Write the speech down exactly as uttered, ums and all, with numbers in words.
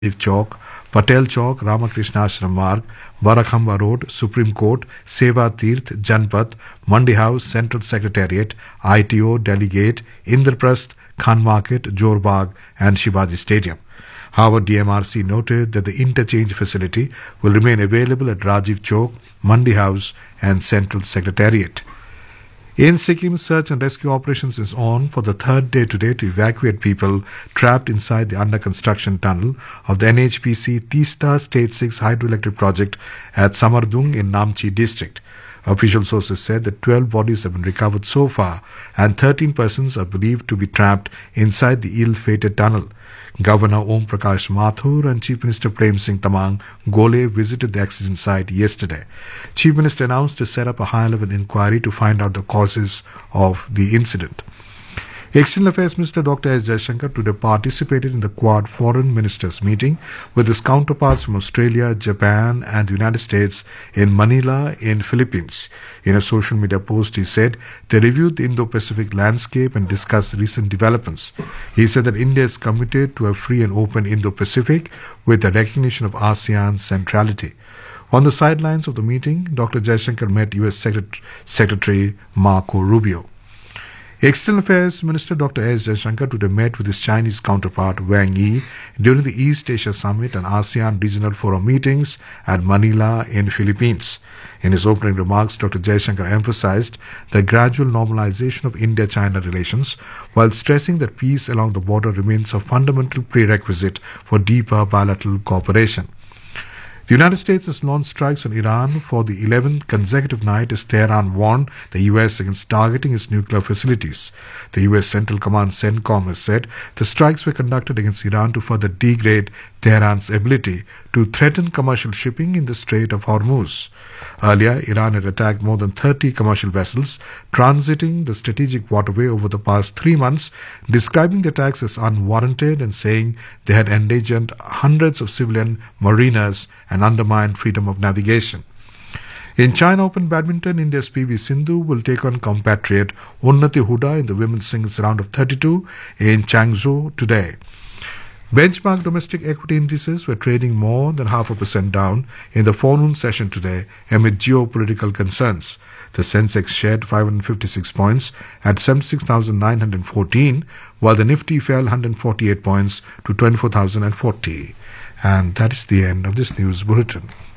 Chowk, Patel Chowk, Ramakrishna Ashram Marg, Barakhamba Road, Supreme Court, Seva Tirth, Janpat, Mandi House, Central Secretariat, I T O, Delhi Gate, Indraprasth, Khan Market, Jorbagh and Shivaji Stadium. However, D M R C noted that the interchange facility will remain available at Rajiv Chowk, Mandi House and Central Secretariat. In Sikkim, search and rescue operations is on for the third day today to evacuate people trapped inside the under-construction tunnel of the N H P C Teesta Stage six hydroelectric project at Samardung in Namchi district. Official sources said that twelve bodies have been recovered so far and thirteen persons are believed to be trapped inside the ill-fated tunnel. Governor Om Prakash Mathur and Chief Minister Prem Singh Tamang Gole visited the accident site yesterday. Chief Minister announced to set up a high-level inquiry to find out the causes of the incident. External Affairs Minister Doctor S. Jaishankar today participated in the Quad Foreign Ministers meeting with his counterparts from Australia, Japan and the United States in Manila in Philippines. In a social media post, he said they reviewed the Indo-Pacific landscape and discussed recent developments. He said that India is committed to a free and open Indo-Pacific with the recognition of ASEAN's centrality. On the sidelines of the meeting, Doctor Jaishankar met U S Secret- Secretary Marco Rubio. External Affairs Minister Doctor S. Jaishankar today met with his Chinese counterpart Wang Yi during the East Asia Summit and ASEAN Regional Forum meetings at Manila in Philippines. In his opening remarks, Doctor Jaishankar emphasized the gradual normalization of India-China relations while stressing that peace along the border remains a fundamental prerequisite for deeper bilateral cooperation. The United States has launched strikes on Iran for the eleventh consecutive night as Tehran warned the U S against targeting its nuclear facilities. The U S Central Command CENTCOM has said the strikes were conducted against Iran to further degrade Tehran's ability to threaten commercial shipping in the Strait of Hormuz. Earlier, Iran had attacked more than thirty commercial vessels transiting the strategic waterway over the past three months, describing the attacks as unwarranted and saying they had endangered hundreds of civilian mariners and undermined freedom of navigation. In China Open Badminton, India's P V Sindhu will take on compatriot Unnati Huda in the women's singles round of thirty-two in Changzhou today. Benchmark domestic equity indices were trading more than half a percent down in the forenoon session today amid geopolitical concerns. The Sensex shed five hundred fifty-six points at seventy-six thousand nine hundred fourteen, while the Nifty fell one hundred forty-eight points to twenty-four thousand forty. And that is the end of this news bulletin.